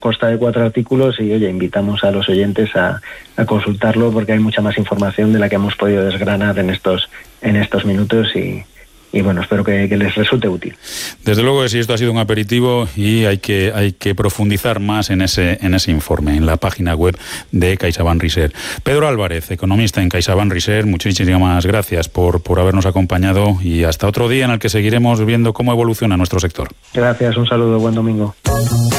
consta de 4 artículos y, oye, invitamos a los oyentes a consultarlo porque hay mucha más información de la que hemos podido desgranar en estos minutos y bueno, espero que les resulte útil. Desde luego que sí, esto ha sido un aperitivo y hay que profundizar más en ese informe, en la página web de CaixaBank Research. Pedro Álvarez, economista en CaixaBank Research, muchísimas gracias por habernos acompañado y hasta otro día en el que seguiremos viendo cómo evoluciona nuestro sector. Gracias, un saludo, buen domingo.